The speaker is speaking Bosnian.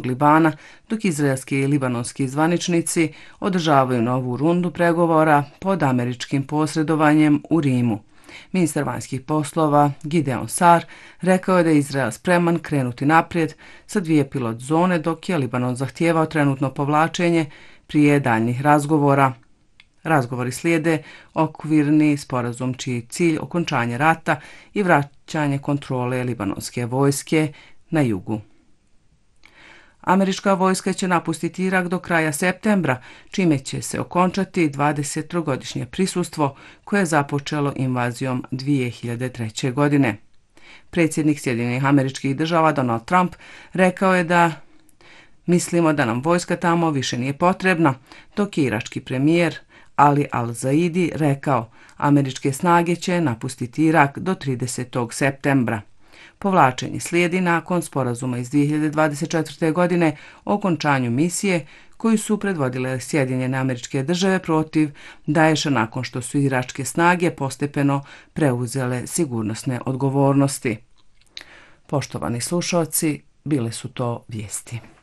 zapadnog Libana, dok izraelski i libanonski zvaničnici održavaju novu rundu pregovora pod američkim posredovanjem u Rimu. Ministar vanjskih poslova Gideon Sar rekao je da je Izrael spreman krenuti naprijed sa 2 pilot zone, dok je Libanon zahtijevao trenutno povlačenje prije daljnjih razgovora. Razgovori slijede okvirni sporazum čiji je cilj okončanje rata i vraćanje kontrole libanonske vojske na jugu. Američka vojska će napustiti Irak do kraja septembra, čime će se okončati 23-godišnje prisustvo koje je započelo invazijom 2003. godine. Predsjednik Sjedinjenih Američkih Država Donald Trump rekao je da mislimo da nam vojska tamo više nije potrebna, dok je irački premijer Ali al-Zaidi rekao američke snage će napustiti Irak do 30. septembra. Povlačenje slijedi nakon sporazuma iz 2024. godine o okončanju misije koju su predvodile Sjedinjene Američke Države protiv Daesha nakon što su iračke snage postepeno preuzele sigurnosne odgovornosti. Poštovani slušalci, bile su to vijesti.